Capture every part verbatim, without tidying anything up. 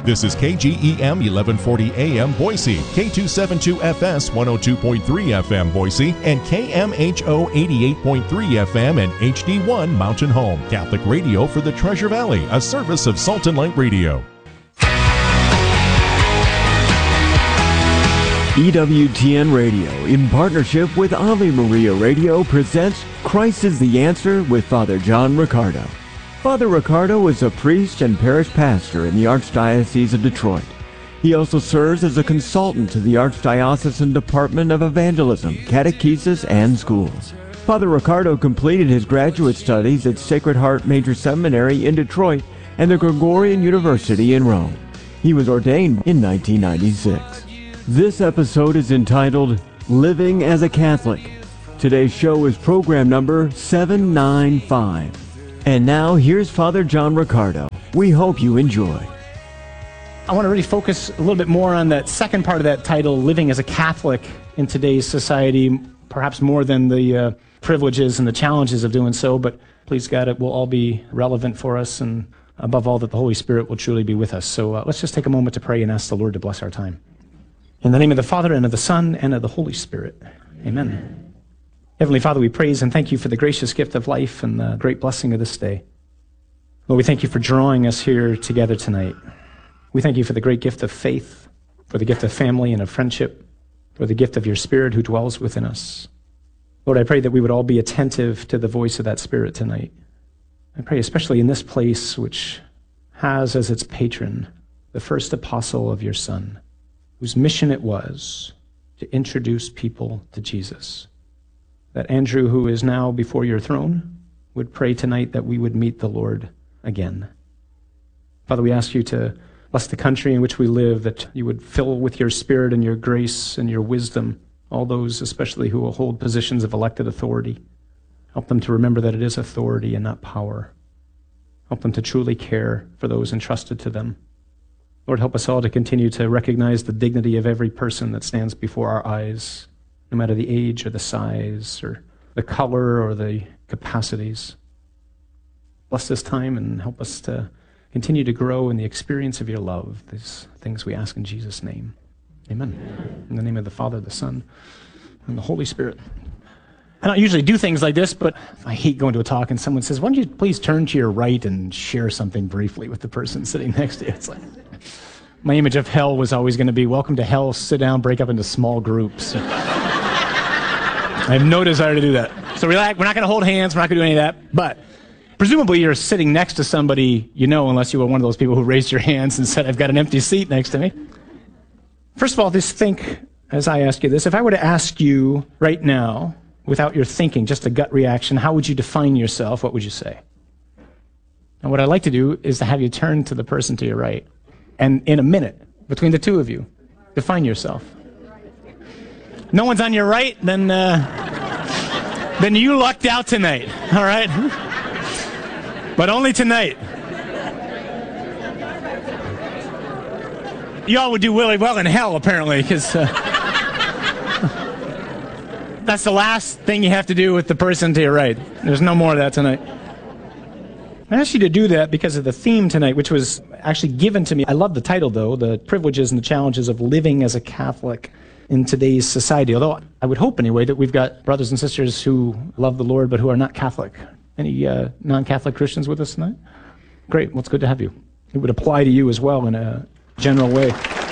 This is K G E M eleven forty A M Boise, K two seventy-two F S one oh two point three F M Boise, and K M H O eighty-eight point three F M and H D one Mountain Home. Catholic radio for the Treasure Valley, a service of Salt and Light Radio. E W T N Radio, in partnership with Ave Maria Radio, presents Christ is the Answer with Father John Riccardo. Father Riccardo is a priest and parish pastor in the Archdiocese of Detroit. He also serves as a consultant to the Archdiocesan Department of Evangelism, Catechesis, and Schools. Father Riccardo completed his graduate studies at Sacred Heart Major Seminary in Detroit and the Gregorian University in Rome. He was ordained in nineteen ninety-six. This episode is entitled Living as a Catholic. Today's show is program number seven ninety-five. And now, here's Father John Riccardo. We hope you enjoy. I want to really focus a little bit more on that second part of that title, Living as a Catholic in Today's Society, perhaps more than the uh, privileges and the challenges of doing so, but please God, it will all be relevant for us, and above all, that the Holy Spirit will truly be with us. So uh, let's just take a moment to pray and ask the Lord to bless our time. In the name of the Father, and of the Son, and of the Holy Spirit. Amen. Heavenly Father, we praise and thank you for the gracious gift of life and the great blessing of this day. Lord, we thank you for drawing us here together tonight. We thank you for the great gift of faith, for the gift of family and of friendship, for the gift of your Spirit who dwells within us. Lord, I pray that we would all be attentive to the voice of that Spirit tonight. I pray especially in this place which has as its patron the first apostle of your Son, whose mission it was to introduce people to Jesus. That Andrew, who is now before your throne, would pray tonight that we would meet the Lord again. Father, we ask you to bless the country in which we live, that you would fill with your Spirit and your grace and your wisdom all those especially who will hold positions of elected authority. Help them to remember that it is authority and not power. Help them to truly care for those entrusted to them. Lord, help us all to continue to recognize the dignity of every person that stands before our eyes, no matter the age or the size or the color or the capacities. Bless this time and help us to continue to grow in the experience of your love. These things we ask in Jesus' name. Amen. In the name of the Father, the Son, and the Holy Spirit. I don't usually do things like this, but I hate going to a talk and someone says, why don't you please turn to your right and share something briefly with the person sitting next to you? It's like, my image of hell was always going to be, welcome to hell, sit down, break up into small groups. I have no desire to do that. So relax, we're not going to hold hands, we're not going to do any of that, but presumably you're sitting next to somebody you know, unless you were one of those people who raised your hands and said, I've got an empty seat next to me. First of all, just think, as I ask you this, if I were to ask you right now, without your thinking, just a gut reaction, how would you define yourself? What would you say? And what I'd like to do is to have you turn to the person to your right, and in a minute, between the two of you, define yourself. No one's on your right, then uh, then you lucked out tonight, all right? But only tonight. Y'all would do really well in hell, apparently, because uh, that's the last thing you have to do with the person to your right. There's no more of that tonight. I asked you to do that because of the theme tonight, which was actually given to me. I love the title, though, the privileges and the challenges of living as a Catholic in today's society. Although I would hope, anyway, that we've got brothers and sisters who love the Lord but who are not Catholic. Any uh, non-Catholic Christians with us tonight? Great. Well, it's good to have you. It would apply to you as well in a general way.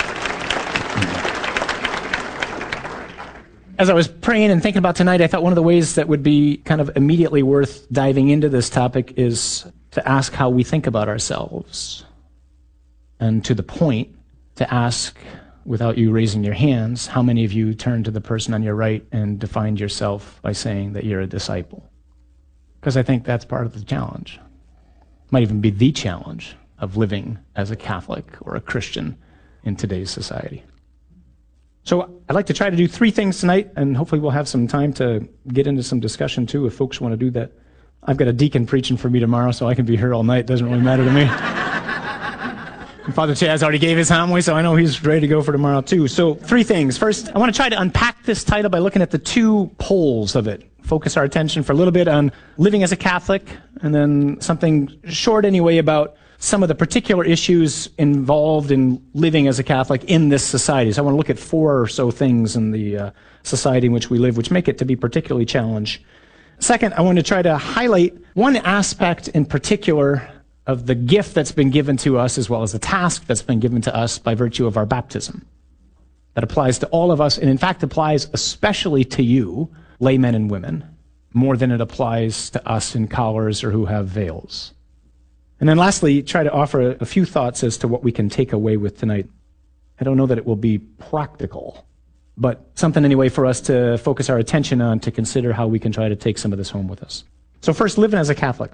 As I was praying and thinking about tonight, I thought one of the ways that would be kind of immediately worth diving into this topic is to ask how we think about ourselves. And to the point, to ask, without you raising your hands, how many of you turned to the person on your right and defined yourself by saying that you're a disciple? Because I think that's part of the challenge. Might even be the challenge of living as a Catholic or a Christian in today's society. So I'd like to try to do three things tonight, and hopefully we'll have some time to get into some discussion too if folks want to do that. I've got a deacon preaching for me tomorrow, so I can be here all night. Doesn't really matter to me. And Father Chaz already gave his homily, so I know he's ready to go for tomorrow too. So three things. First, I want to try to unpack this title by looking at the two poles of it. Focus our attention for a little bit on living as a Catholic, and then something short anyway about some of the particular issues involved in living as a Catholic in this society. So I want to look at four or so things in the uh, society in which we live, which make it to be particularly challenged. Second, I want to try to highlight one aspect in particular of the gift that's been given to us, as well as the task that's been given to us by virtue of our baptism. That applies to all of us, and in fact applies especially to you, laymen and women, more than it applies to us in collars or who have veils. And then lastly, try to offer a few thoughts as to what we can take away with tonight. I don't know that it will be practical, but something anyway for us to focus our attention on, to consider how we can try to take some of this home with us. So first, living as a Catholic.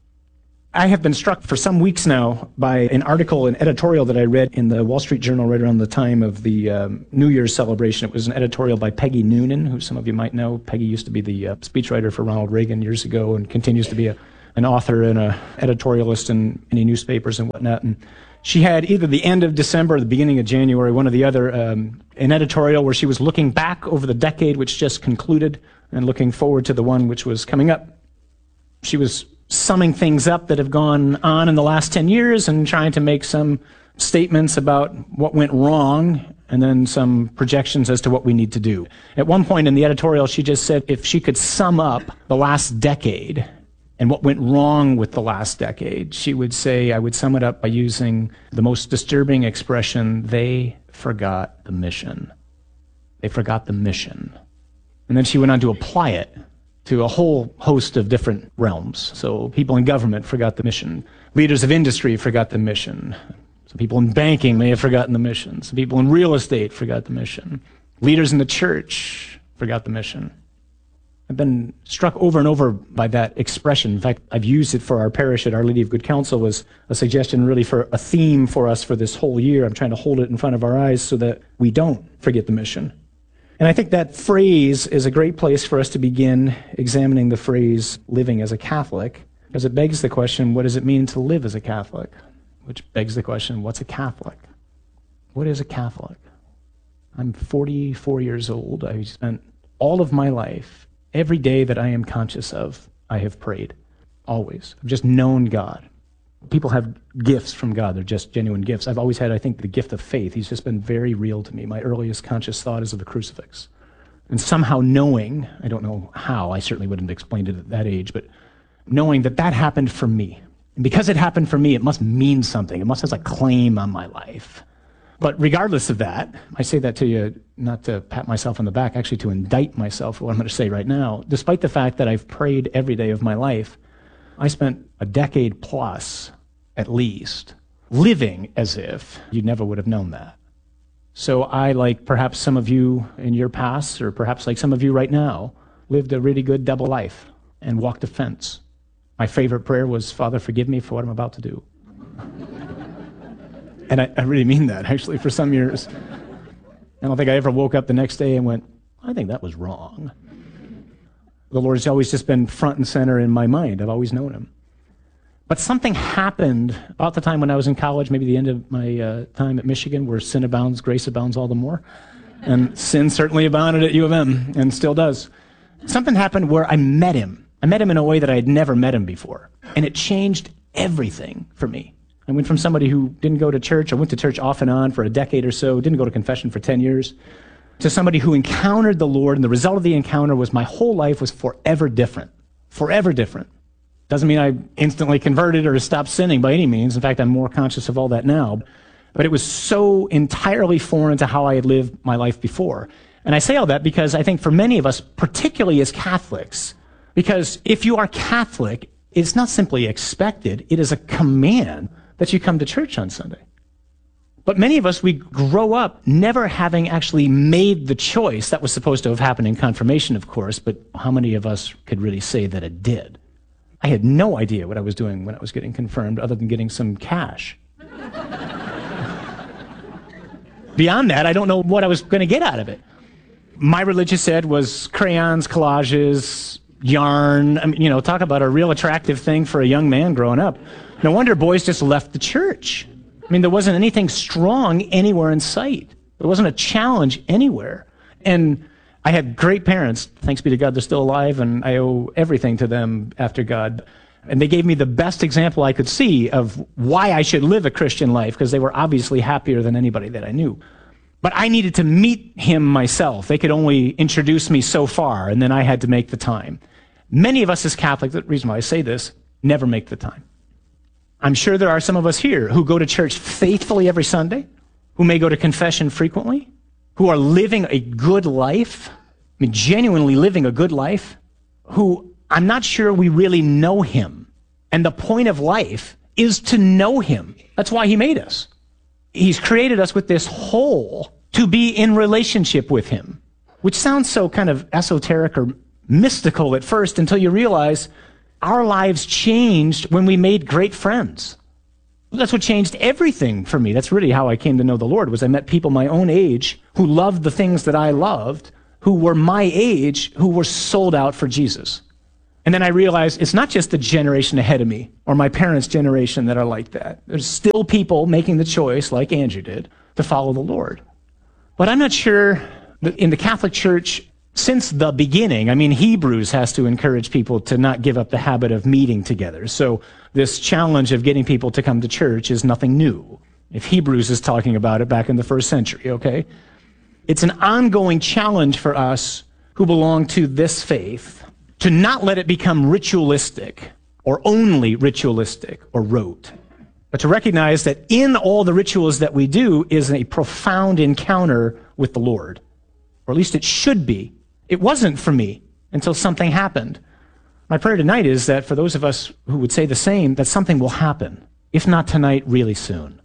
I have been struck for some weeks now by an article, an editorial that I read in the Wall Street Journal right around the time of the um, New Year's celebration. It was an editorial by Peggy Noonan, who some of you might know. Peggy used to be the uh, speechwriter for Ronald Reagan years ago and continues to be a an author and an editorialist in many newspapers and whatnot. And she had either the end of December or the beginning of January, one or the other, um, an editorial where she was looking back over the decade which just concluded and looking forward to the one which was coming up. She was summing things up that have gone on in the last ten years and trying to make some statements about what went wrong and then some projections as to what we need to do. At one point in the editorial, she just said if she could sum up the last decade and what went wrong with the last decade, she would say, I would sum it up by using the most disturbing expression, they forgot the mission. They forgot the mission. And then she went on to apply it to a whole host of different realms. So people in government forgot the mission. Leaders of industry forgot the mission. Some people in banking may have forgotten the mission. Some people in real estate forgot the mission. Leaders in the church forgot the mission. I've been struck over and over by that expression. In fact, I've used it for our parish at Our Lady of Good Counsel as a suggestion really for a theme for us for this whole year. I'm trying to hold it in front of our eyes so that we don't forget the mission. And I think that phrase is a great place for us to begin examining the phrase living as a Catholic, because it begs the question, what does it mean to live as a Catholic? Which begs the question, what's a Catholic? What is a Catholic? I'm forty-four years old. I've spent all of my life, every day that I am conscious of, I have prayed. Always. I've just known God. People have gifts from God. They're just genuine gifts. I've always had, I think, the gift of faith. He's just been very real to me. My earliest conscious thought is of the crucifix. And somehow knowing, I don't know how, I certainly wouldn't have explained it at that age, but knowing that that happened for me. And because it happened for me, it must mean something. It must have a claim on my life. But regardless of that, I say that to you not to pat myself on the back, actually to indict myself for what I'm going to say right now. Despite the fact that I've prayed every day of my life, I spent a decade plus, at least, living as if you never would have known that. So I, like perhaps some of you in your past, or perhaps like some of you right now, lived a really good double life and walked a fence. My favorite prayer was, Father, forgive me for what I'm about to do. And I, I really mean that, actually, for some years. I don't think I ever woke up the next day and went, I think that was wrong. The Lord's always just been front and center in my mind. I've always known him. But something happened about the time when I was in college, maybe the end of my uh, time at Michigan, where sin abounds, grace abounds all the more. And sin certainly abounded at U of M, and still does. Something happened where I met him. I met him in a way that I had never met him before. And it changed everything for me. I went from somebody who didn't go to church, or went to church off and on for a decade or so, didn't go to confession for ten years, to somebody who encountered the Lord, and the result of the encounter was my whole life was forever different. Forever different. Doesn't mean I instantly converted or stopped sinning by any means. In fact, I'm more conscious of all that now. But it was so entirely foreign to how I had lived my life before. And I say all that because I think for many of us, particularly as Catholics, because if you are Catholic, it's not simply expected, it is a command that you come to church on Sunday. But many of us, we grow up never having actually made the choice. That was supposed to have happened in confirmation, of course, but how many of us could really say that it did? I had no idea what I was doing when I was getting confirmed, other than getting some cash. Beyond that, I don't know what I was going to get out of it. My religious ed was crayons, collages, yarn. I mean, you know, talk about a real attractive thing for a young man growing up. No wonder boys just left the church. I mean, there wasn't anything strong anywhere in sight. There wasn't a challenge anywhere. And I had great parents. Thanks be to God, they're still alive, and I owe everything to them after God. And they gave me the best example I could see of why I should live a Christian life, because they were obviously happier than anybody that I knew. But I needed to meet him myself. They could only introduce me so far, and then I had to make the time. Many of us as Catholics, the reason why I say this, never make the time. I'm sure there are some of us here who go to church faithfully every Sunday, who may go to confession frequently, who are living a good life, I mean, genuinely living a good life, who I'm not sure we really know him. And the point of life is to know him. That's why he made us. He's created us with this whole to be in relationship with him, which sounds so kind of esoteric or mystical at first until you realize our lives changed when we made great friends. That's what changed everything for me. That's really how I came to know the Lord, was I met people my own age who loved the things that I loved, who were my age, who were sold out for Jesus. And then I realized it's not just the generation ahead of me or my parents' generation that are like that. There's still people making the choice, like Andrew did, to follow the Lord. But I'm not sure that in the Catholic Church, since the beginning, I mean, Hebrews has to encourage people to not give up the habit of meeting together. So this challenge of getting people to come to church is nothing new. If Hebrews is talking about it back in the first century, okay? It's an ongoing challenge for us who belong to this faith to not let it become ritualistic or only ritualistic or rote, but to recognize that in all the rituals that we do is a profound encounter with the Lord, or at least it should be. It wasn't for me until something happened. My prayer tonight is that for those of us who would say the same, that something will happen, if not tonight, really soon.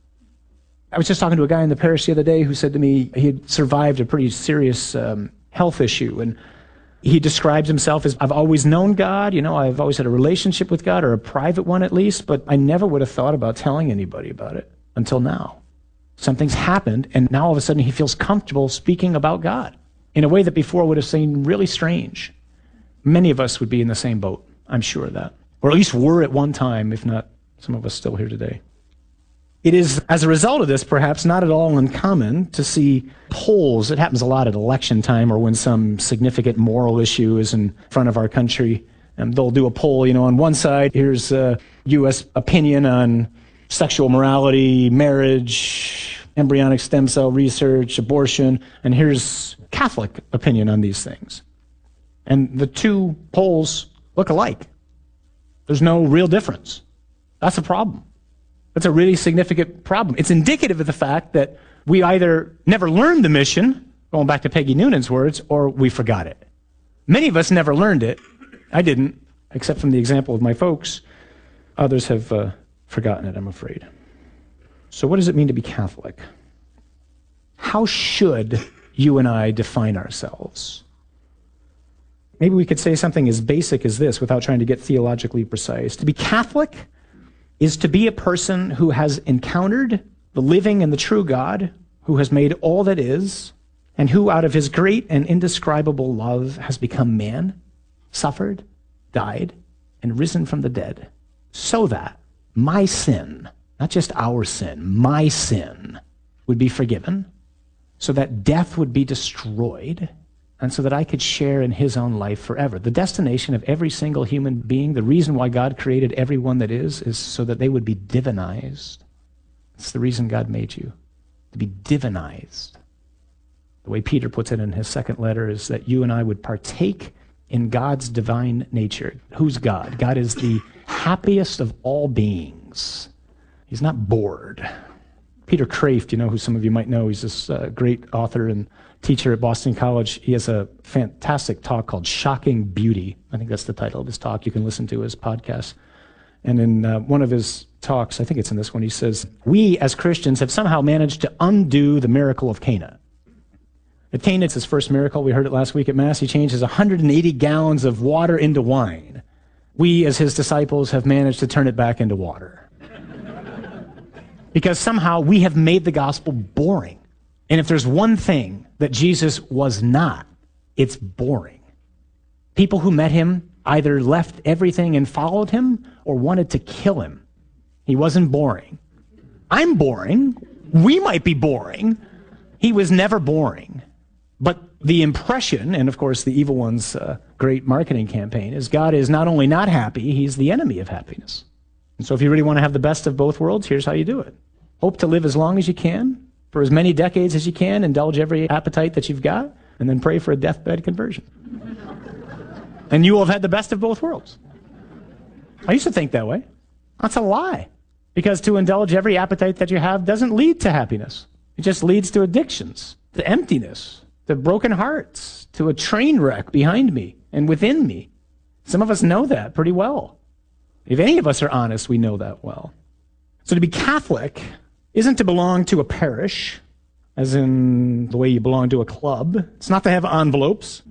I was just talking to a guy in the parish the other day who said to me he had survived a pretty serious um, health issue, and he describes himself as, I've always known God, you know, I've always had a relationship with God, or a private one at least, but I never would have thought about telling anybody about it until now. Something's happened, and now all of a sudden he feels comfortable speaking about God in a way that before would have seemed really strange. Many of us would be in the same boat, I'm sure of that. Or at least were at one time, if not some of us still here today. It is, as a result of this, perhaps not at all uncommon to see polls. It happens a lot at election time or when some significant moral issue is in front of our country. And they'll do a poll, you know, on one side, here's uh, U S opinion on sexual morality, marriage, embryonic stem cell research, abortion, and here's Catholic opinion on these things. And the two polls look alike. There's no real difference. That's a problem. That's a really significant problem. It's indicative of the fact that we either never learned the mission, going back to Peggy Noonan's words, or we forgot it. Many of us never learned it. I didn't, except from the example of my folks. Others have uh, forgotten it, I'm afraid. So what does it mean to be Catholic? How should you and I define ourselves? Maybe we could say something as basic as this without trying to get theologically precise. To be Catholic is to be a person who has encountered the living and the true God, who has made all that is, and who out of his great and indescribable love has become man, suffered, died, and risen from the dead, so that my sin, not just our sin, my sin, would be forgiven, so that death would be destroyed, and so that I could share in his own life forever. The destination of every single human being, the reason why God created everyone that is, is so that they would be divinized. It's the reason God made you, to be divinized. The way Peter puts it in his second letter is that you and I would partake in God's divine nature. Who's God? God is the happiest of all beings. He's not bored. Peter Kraft, you know, who some of you might know, he's this uh, great author and teacher at Boston College. He has a fantastic talk called Shocking Beauty. I think that's the title of his talk. You can listen to his podcast. And in uh, one of his talks, I think it's in this one, he says, we as Christians have somehow managed to undo the miracle of Cana. At Cana, it's his first miracle. We heard it last week at Mass. He changes one hundred eighty gallons of water into wine. We, as his disciples, have managed to turn it back into water. Because somehow we have made the gospel boring. And if there's one thing that Jesus was not, it's boring. People who met him either left everything and followed him or wanted to kill him. He wasn't boring. I'm boring. We might be boring. He was never boring. But the impression, and of course the evil ones uh, great marketing campaign, is God is not only not happy, he's the enemy of happiness. And so if you really want to have the best of both worlds, here's how you do it. Hope to live as long as you can, for as many decades as you can, indulge every appetite that you've got, and then pray for a deathbed conversion. And you will have had the best of both worlds. I used to think that way. That's a lie. Because to indulge every appetite that you have doesn't lead to happiness. It just leads to addictions, to emptiness, to broken hearts, to a train wreck behind me and within me. Some of us know that pretty well. If any of us are honest, we know that well. So to be Catholic isn't to belong to a parish, as in the way you belong to a club. It's not to have envelopes,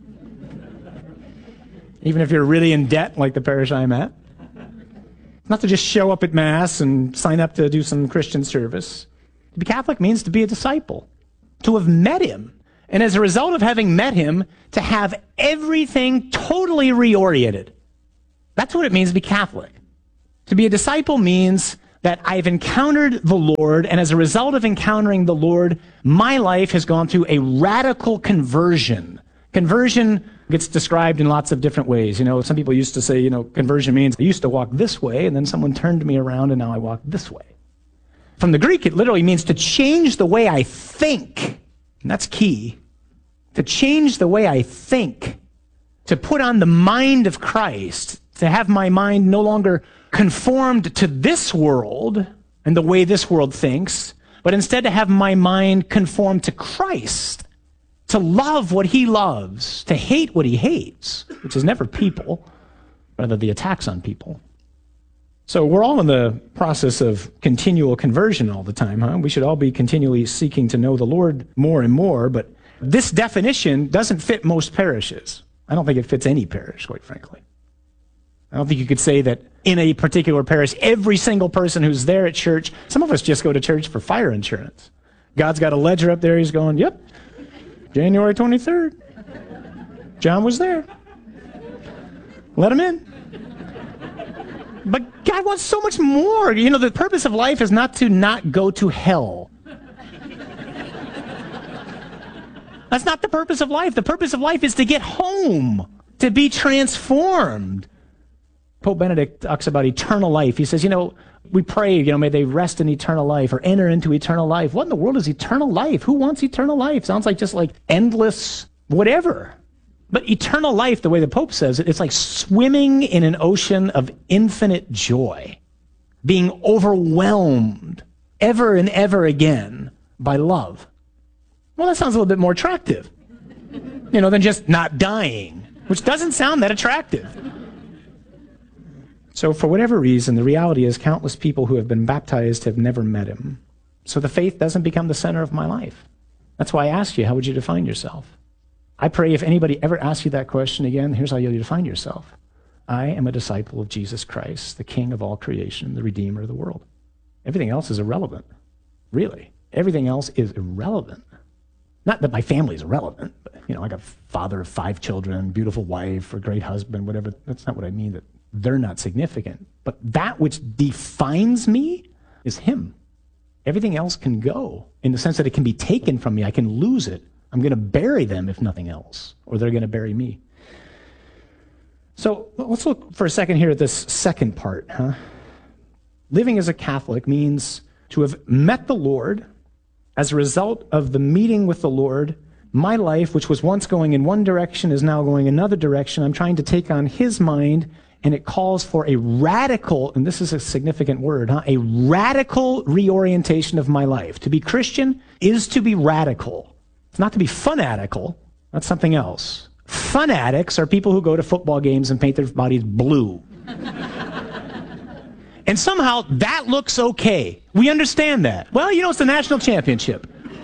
even if you're really in debt like the parish I'm at. Not to just show up at Mass and sign up to do some Christian service. To be Catholic means to be a disciple, to have met him, and as a result of having met him, to have everything totally reoriented. That's what it means to be Catholic. To be a disciple means that I've encountered the Lord, and as a result of encountering the Lord, my life has gone through a radical conversion. Conversion gets described in lots of different ways. You know, some people used to say, you know, conversion means I used to walk this way, and then someone turned me around, and now I walk this way. From the Greek, it literally means to change the way I think. And that's key. To change the way I think. To put on the mind of Christ. To have my mind no longer conformed to this world and the way this world thinks, but instead to have my mind conformed to Christ. To love what he loves, to hate what he hates, which is never people, rather the attacks on people. So we're all in the process of continual conversion all the time, huh? We should all be continually seeking to know the Lord more and more, but this definition doesn't fit most parishes. I don't think it fits any parish, quite frankly. I don't think you could say that in a particular parish, every single person who's there at church, some of us just go to church for fire insurance. God's got a ledger up there, he's going, yep, January twenty-third. John was there. Let him in. But God wants so much more. You know, the purpose of life is not to not go to hell. That's not the purpose of life. The purpose of life is to get home, to be transformed. Pope Benedict talks about eternal life. He says, you know, we pray, you know, may they rest in eternal life or enter into eternal life. What in the world is eternal life? Who wants eternal life? Sounds like just like endless whatever. But eternal life, the way the Pope says it, it's like swimming in an ocean of infinite joy, being overwhelmed ever and ever again by love. Well, that sounds a little bit more attractive, you know, than just not dying, which doesn't sound that attractive. So for whatever reason, the reality is countless people who have been baptized have never met him. So the faith doesn't become the center of my life. That's why I asked you, how would you define yourself? I pray if anybody ever asks you that question again, here's how you'll define yourself. I am a disciple of Jesus Christ, the King of all creation, the Redeemer of the world. Everything else is irrelevant. Really. Everything else is irrelevant. Not that my family is irrelevant, but, you know, like a father of five children, beautiful wife, or great husband, whatever. That's not what I mean, that they're not significant. But that which defines me is him. Everything else can go in the sense that it can be taken from me. I can lose it. I'm going to bury them if nothing else, or they're going to bury me. So let's look for a second here at this second part. Huh? Living as a Catholic means to have met the Lord. As a result of the meeting with the Lord, my life, which was once going in one direction, is now going another direction. I'm trying to take on his mind, and it calls for a radical, and this is a significant word, huh? A radical reorientation of my life. To be Christian is to be radical. It's not to be fanatical. That's something else. Fanatics are people who go to football games and paint their bodies blue. And somehow that looks okay. We understand that. Well, you know, it's the national championship.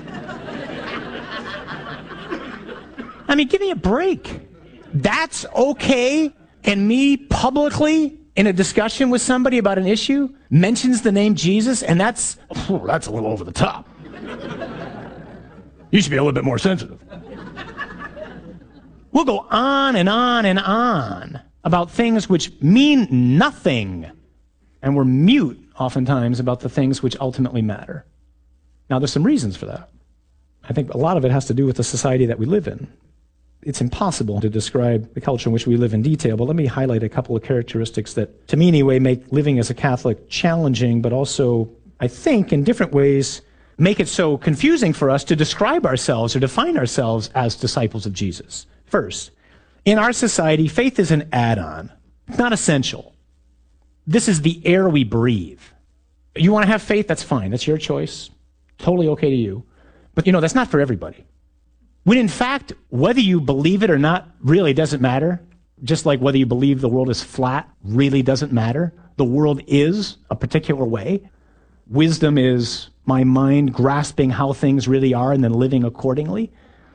I mean, give me a break. That's okay. And me publicly in a discussion with somebody about an issue mentions the name Jesus, and that's, oh, that's a little over the top. You should be a little bit more sensitive. We'll go on and on and on about things which mean nothing. And we're mute oftentimes about the things which ultimately matter. Now, there's some reasons for that. I think a lot of it has to do with the society that we live in. It's impossible to describe the culture in which we live in detail, but let me highlight a couple of characteristics that, to me anyway, make living as a Catholic challenging, but also, I think, in different ways, make it so confusing for us to describe ourselves or define ourselves as disciples of Jesus. First, in our society, faith is an add-on. It's not essential. This is the air we breathe. You want to have faith? That's fine. That's your choice. Totally okay to you. But, you know, that's not for everybody. When in fact, whether you believe it or not really doesn't matter, just like whether you believe the world is flat really doesn't matter. The world is a particular way. Wisdom is my mind grasping how things really are and then living accordingly.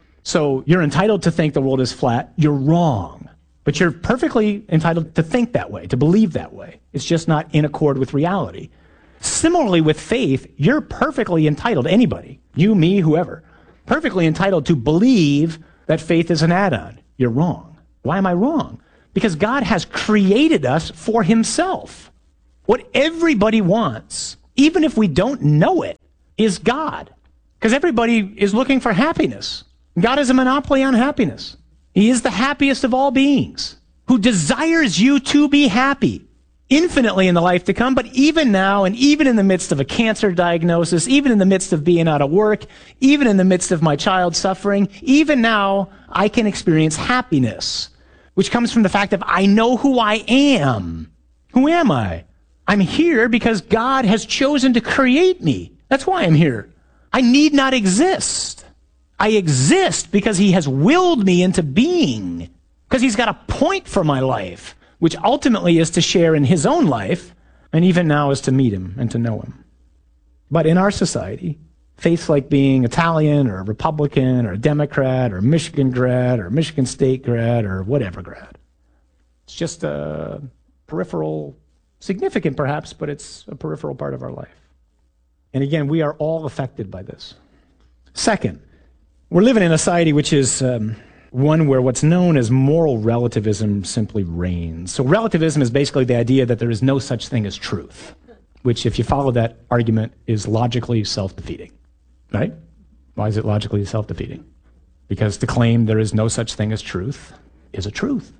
So you're entitled to think the world is flat. You're wrong. But you're perfectly entitled to think that way, to believe that way. It's just not in accord with reality. Similarly with faith, you're perfectly entitled, anybody, you, me, whoever, perfectly entitled to believe that faith is an add-on. You're wrong. Why am I wrong? Because God has created us for himself. What everybody wants, even if we don't know it, is God. Because everybody is looking for happiness. God has a monopoly on happiness. He is the happiest of all beings, who desires you to be happy infinitely in the life to come, but even now, and even in the midst of a cancer diagnosis, even in the midst of being out of work, even in the midst of my child suffering, even now, I can experience happiness, which comes from the fact that I know who I am. Who am I? I'm here because God has chosen to create me. That's why I'm here. I need not exist. I exist because he has willed me into being, because he's got a point for my life, which ultimately is to share in his own life, and even now is to meet him and to know him. But in our society, faiths like being Italian or a Republican or a Democrat or a Michigan grad or a Michigan State grad or whatever grad, it's just a peripheral, significant perhaps, but it's a peripheral part of our life. And again, we are all affected by this. Second, we're living in a society which is um, one where what's known as moral relativism simply reigns. So relativism is basically the idea that there is no such thing as truth, which, if you follow that argument, is logically self-defeating, right? Why is it logically self-defeating? Because to claim there is no such thing as truth is a truth,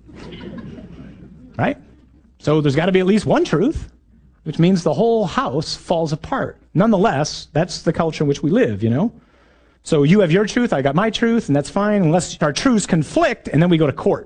right? So there's got to be at least one truth, which means the whole house falls apart. Nonetheless, that's the culture in which we live, you know? So you have your truth, I got my truth, and that's fine, unless our truths conflict, and then we go to court.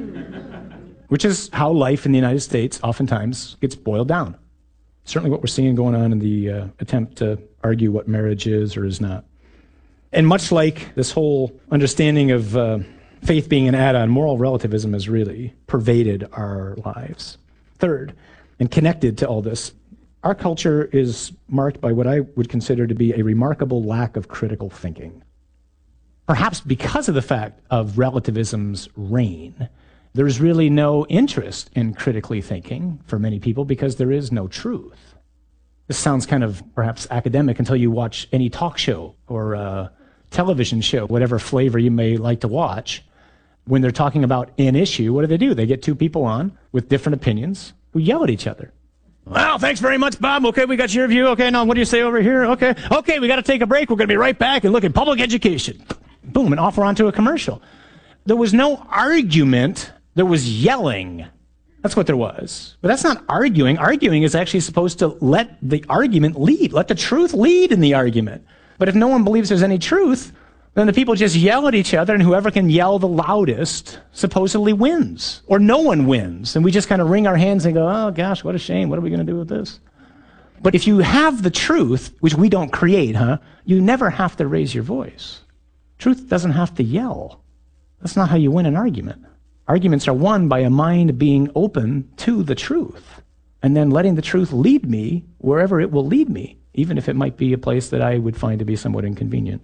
Which is how life in the United States oftentimes gets boiled down. Certainly what we're seeing going on in the uh, attempt to argue what marriage is or is not. And much like this whole understanding of uh, faith being an add-on, moral relativism has really pervaded our lives. Third, and connected to all this, our culture is marked by what I would consider to be a remarkable lack of critical thinking. Perhaps because of the fact of relativism's reign, there's really no interest in critically thinking for many people because there is no truth. This sounds kind of perhaps academic until you watch any talk show or a television show, whatever flavor you may like to watch. When they're talking about an issue, what do they do? They get two people on with different opinions who yell at each other. Well, thanks very much, Bob. Okay, we got your view. Okay, now what do you say over here? Okay, okay, we got to take a break. We're going to be right back and look at public education. Boom, and off we're onto a commercial. There was no argument. There was yelling. That's what there was. But that's not arguing. Arguing is actually supposed to let the argument lead, let the truth lead in the argument. But if no one believes there's any truth, then the people just yell at each other, and whoever can yell the loudest supposedly wins, or no one wins. And we just kind of wring our hands and go, oh gosh, what a shame. What are we going to do with this? But if you have the truth, which we don't create, huh, you never have to raise your voice. Truth doesn't have to yell. That's not how you win an argument. Arguments are won by a mind being open to the truth, and then letting the truth lead me wherever it will lead me, even if it might be a place that I would find to be somewhat inconvenient.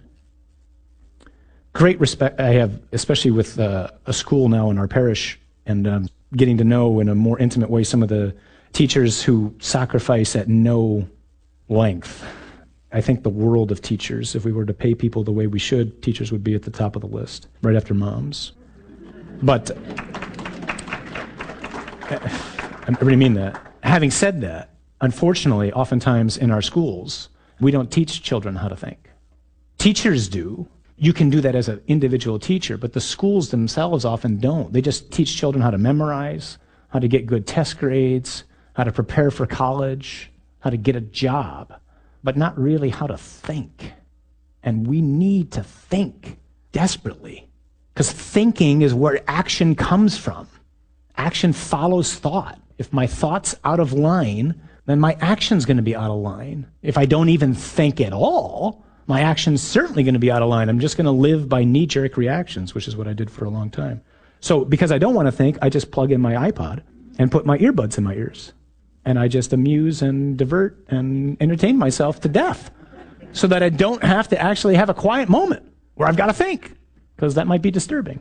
Great respect I have, especially with uh, a school now in our parish, and um, getting to know in a more intimate way some of the teachers who sacrifice at no length. I think the world of teachers. If we were to pay people the way we should, teachers would be at the top of the list, right after moms. But I really mean that. Having said that, unfortunately, oftentimes in our schools, we don't teach children how to think. Teachers do, You can do that as an individual teacher, but the schools themselves often don't. They just teach children how to memorize, how to get good test grades, how to prepare for college, how to get a job, but not really how to think. And we need to think desperately, because thinking is where action comes from. Action follows thought. If my thought's out of line, then my action's going to be out of line. If I don't even think at all, my action's certainly going to be out of line. I'm just going to live by knee-jerk reactions, which is what I did for a long time. So because I don't want to think, I just plug in my iPod and put my earbuds in my ears. And I just amuse and divert and entertain myself to death so that I don't have to actually have a quiet moment where I've got to think, because that might be disturbing.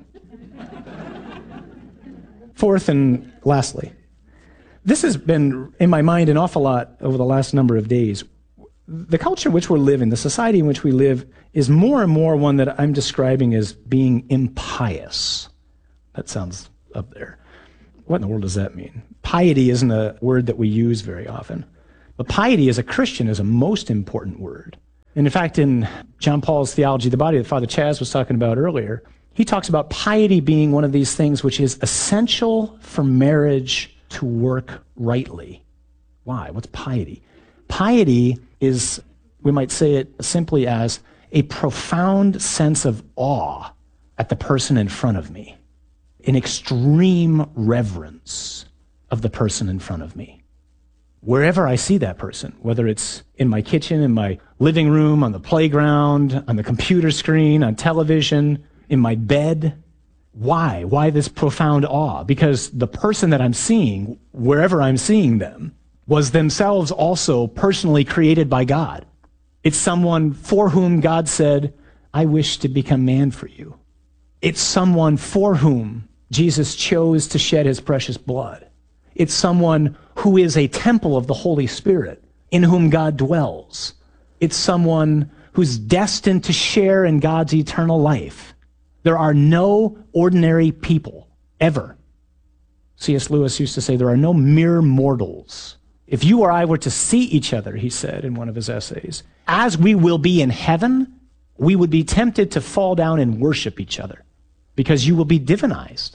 Fourth and lastly, this has been in my mind an awful lot over the last number of days. The culture in which we're living, the society in which we live, is more and more one that I'm describing as being impious. That sounds up there. What in the world does that mean? Piety isn't a word that we use very often. But piety as a Christian is a most important word. And in fact, in John Paul's Theology of the Body that Father Chaz was talking about earlier, he talks about piety being one of these things which is essential for marriage to work rightly. Why? What's piety? Piety is, we might say it simply as, a profound sense of awe at the person in front of me, an extreme reverence of the person in front of me. Wherever I see that person, whether it's in my kitchen, in my living room, on the playground, on the computer screen, on television, in my bed. Why? Why this profound awe? Because the person that I'm seeing, wherever I'm seeing them, was themselves also personally created by God. It's someone for whom God said, I wish to become man for you. It's someone for whom Jesus chose to shed his precious blood. It's someone who is a temple of the Holy Spirit, in whom God dwells. It's someone who's destined to share in God's eternal life. There are no ordinary people, ever. C S Lewis used to say, there are no mere mortals. If you or I were to see each other, he said in one of his essays, as we will be in heaven, we would be tempted to fall down and worship each other because you will be divinized.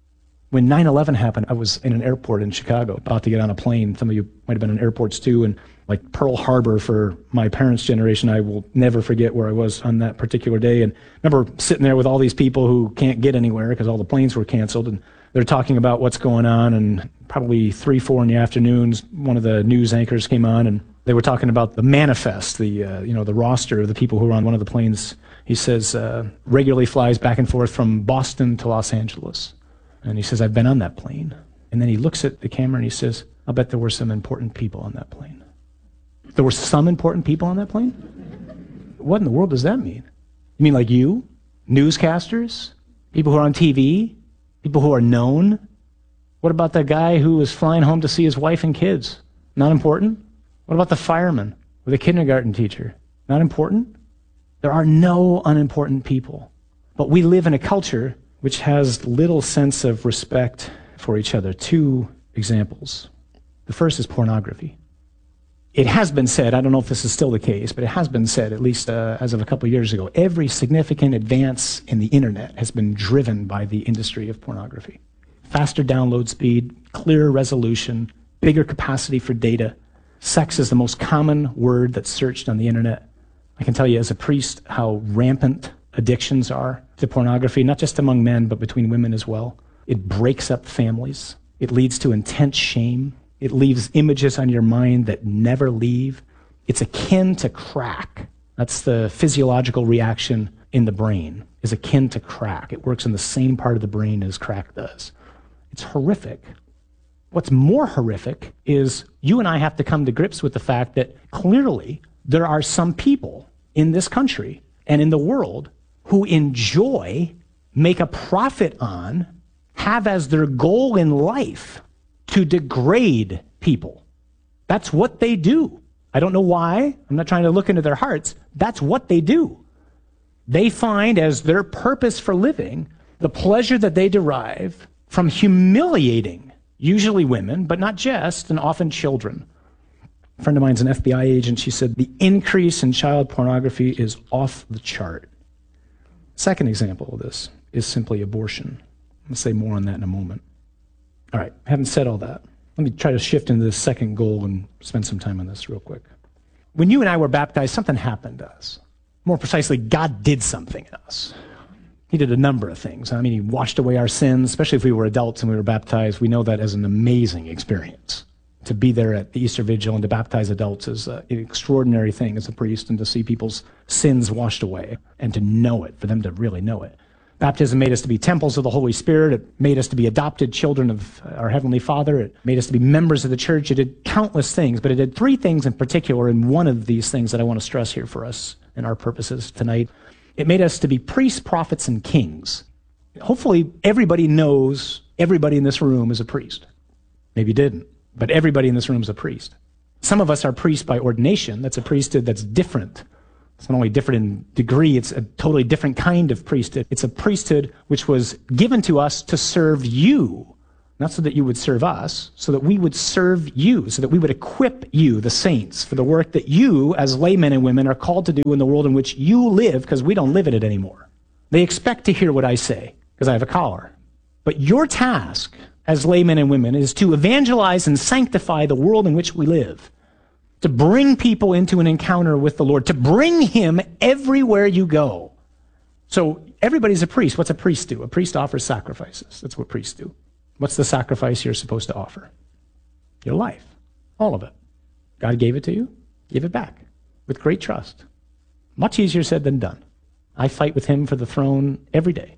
When nine eleven happened, I was in an airport in Chicago, about to get on a plane. Some of you might have been in airports too, and like Pearl Harbor for my parents' generation, I will never forget where I was on that particular day. And I remember sitting there with all these people who can't get anywhere because all the planes were canceled, and they're talking about what's going on, and probably three, four in the afternoons, one of the news anchors came on, and they were talking about the manifest, the uh, you know the roster of the people who were on one of the planes. He says, uh, regularly flies back and forth from Boston to Los Angeles. And he says, I've been on that plane. And then he looks at the camera and he says, I'll bet there were some important people on that plane. There were some important people on that plane? What in the world does that mean? You mean like you? Newscasters? People who are on T V? People who are known? What about the guy who was flying home to see his wife and kids? Not important? What about the fireman or the kindergarten teacher? Not important? There are no unimportant people. But we live in a culture which has little sense of respect for each other. Two examples. The first is pornography. It has been said, I don't know if this is still the case, but it has been said, at least uh, as of a couple of years ago, every significant advance in the internet has been driven by the industry of pornography. Faster download speed, clearer resolution, bigger capacity for data. Sex is the most common word that's searched on the internet. I can tell you as a priest how rampant addictions are to pornography, not just among men, but between women as well. It breaks up families. It leads to intense shame. It leaves images on your mind that never leave. It's akin to crack. That's the physiological reaction in the brain, is akin to crack. It works in the same part of the brain as crack does. It's horrific. What's more horrific is you and I have to come to grips with the fact that clearly there are some people in this country and in the world who enjoy, make a profit on, have as their goal in life to degrade people. That's what they do. I don't know why. I'm not trying to look into their hearts. That's what they do. They find as their purpose for living the pleasure that they derive from humiliating, usually women, but not just, and often children. A friend of mine's an F B I agent. She said the increase in child pornography is off the chart. Second example of this is simply abortion. I'm going to say more on that in a moment. All right, having said all that, let me try to shift into this second goal and spend some time on this real quick. When you and I were baptized, something happened to us. More precisely, God did something in us. He did a number of things. I mean, he washed away our sins, especially if we were adults and we were baptized. We know that as an amazing experience. To be there at the Easter Vigil and to baptize adults is uh, an extraordinary thing as a priest, and to see people's sins washed away and to know it, for them to really know it. Baptism made us to be temples of the Holy Spirit. It made us to be adopted children of our Heavenly Father. It made us to be members of the church. It did countless things, but it did three things in particular, and one of these things that I want to stress here for us and our purposes tonight. It made us to be priests, prophets, and kings. Hopefully everybody knows everybody in this room is a priest. Maybe you didn't, but everybody in this room is a priest. Some of us are priests by ordination. That's a priesthood that's different. It's not only different in degree, it's a totally different kind of priesthood. It's a priesthood which was given to us to serve you, not so that you would serve us, so that we would serve you, so that we would equip you, the saints, for the work that you, as laymen and women, are called to do in the world in which you live, because we don't live in it anymore. They expect to hear what I say, because I have a collar. But your task as laymen and women is to evangelize and sanctify the world in which we live, to bring people into an encounter with the Lord, to bring him everywhere you go. So everybody's a priest. What's a priest do? A priest offers sacrifices. That's what priests do. What's the sacrifice you're supposed to offer? Your life. All of it. God gave it to you. Give it back with great trust. Much easier said than done. I fight with him for the throne every day.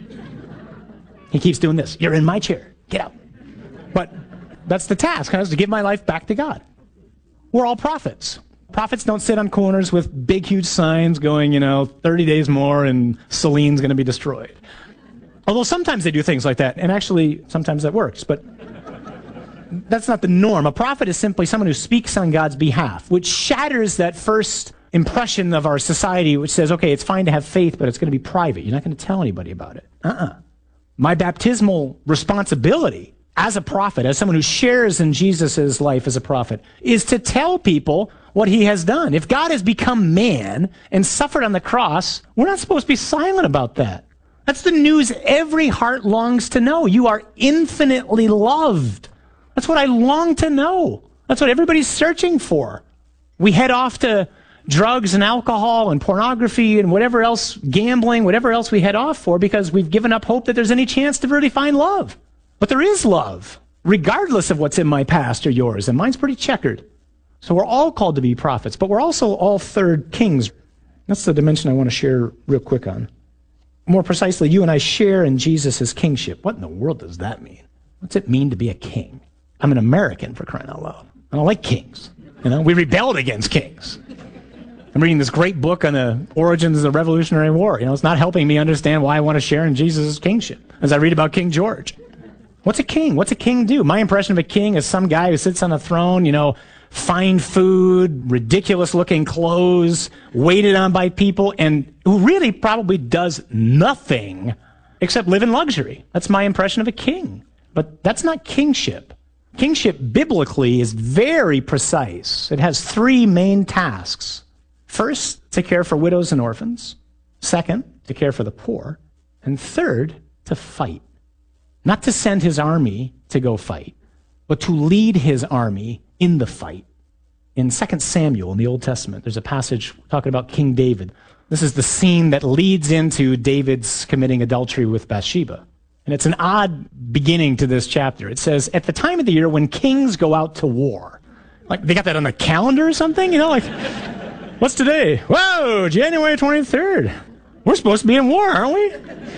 He keeps doing this. You're in my chair. Get out. But that's the task, is to give my life back to God. We're all prophets. Prophets don't sit on corners with big, huge signs going, you know, thirty days more and Celine's going to be destroyed. Although sometimes they do things like that, and actually sometimes that works, but that's not the norm. A prophet is simply someone who speaks on God's behalf, which shatters that first impression of our society, which says, okay, it's fine to have faith, but it's going to be private. You're not going to tell anybody about it. Uh-uh. My baptismal responsibility as a prophet, as someone who shares in Jesus' life as a prophet, is to tell people what he has done. If God has become man and suffered on the cross, we're not supposed to be silent about that. That's the news every heart longs to know. You are infinitely loved. That's what I long to know. That's what everybody's searching for. We head off to drugs and alcohol and pornography and whatever else, gambling, whatever else we head off for, because we've given up hope that there's any chance to really find love. But there is love, regardless of what's in my past or yours, and mine's pretty checkered. So we're all called to be prophets, but we're also all third kings. That's the dimension I want to share real quick on. More precisely, you and I share in Jesus' kingship. What in the world does that mean? What's it mean to be a king? I'm an American, for crying out loud. I don't like kings. You know, we rebelled against kings. I'm reading this great book on the origins of the Revolutionary War. You know, it's not helping me understand why I want to share in Jesus' kingship as I read about King George. What's a king? What's a king do? My impression of a king is some guy who sits on a throne, you know, fine food, ridiculous-looking clothes, waited on by people, and who really probably does nothing except live in luxury. That's my impression of a king. But that's not kingship. Kingship, biblically, is very precise. It has three main tasks. First, to care for widows and orphans. Second, to care for the poor. And third, to fight. Not to send his army to go fight, but to lead his army in the fight. In Second Samuel in the Old Testament, there's a passage talking about King David. This is the scene that leads into David's committing adultery with Bathsheba. And it's an odd beginning to this chapter. It says, at the time of the year when kings go out to war. Like, they got that on the calendar or something? You know, like, what's today? Whoa, January twenty-third. We're supposed to be in war, aren't we?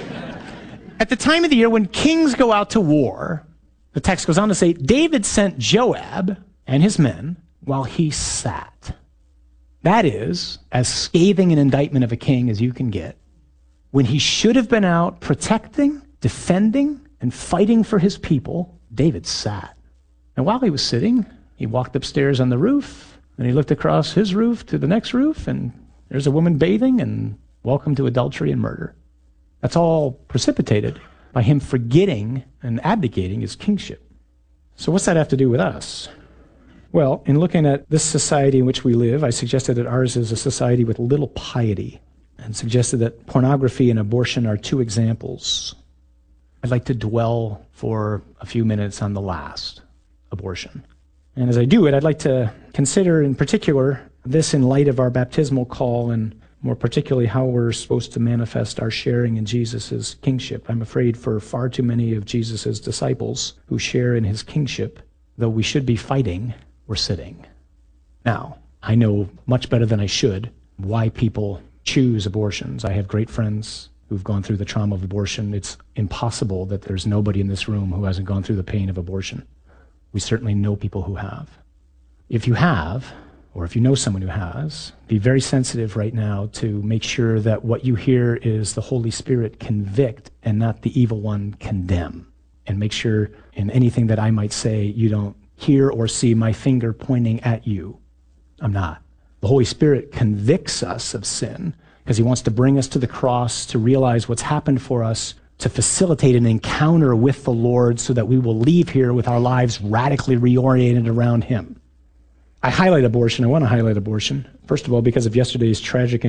At the time of the year when kings go out to war, the text goes on to say, David sent Joab and his men while he sat. That is as scathing an indictment of a king as you can get. When he should have been out protecting, defending, and fighting for his people, David sat. And while he was sitting, he walked upstairs on the roof, and he looked across his roof to the next roof, and there's a woman bathing, and welcome to adultery and murder. That's all precipitated by him forgetting and abdicating his kingship. So what's that have to do with us? Well, in looking at this society in which we live, I suggested that ours is a society with little piety. and suggested that pornography and abortion are two examples. I'd like to dwell for a few minutes on the last, abortion. And as I do it, I'd like to consider in particular this in light of our baptismal call, and more particularly how we're supposed to manifest our sharing in Jesus' kingship. I'm afraid for far too many of Jesus' disciples who share in his kingship, though we should be fighting, we're sitting. Now, I know much better than I should why people choose abortions. I have great friends who've gone through the trauma of abortion. It's impossible that there's nobody in this room who hasn't gone through the pain of abortion. We certainly know people who have. If you have, or if you know someone who has, be very sensitive right now to make sure that what you hear is the Holy Spirit convict and not the evil one condemn. And make sure in anything that I might say, you don't hear or see my finger pointing at you. I'm not. The Holy Spirit convicts us of sin because he wants to bring us to the cross to realize what's happened for us, to facilitate an encounter with the Lord so that we will leave here with our lives radically reoriented around him. I highlight abortion. I want to highlight abortion, first of all, because of yesterday's tragic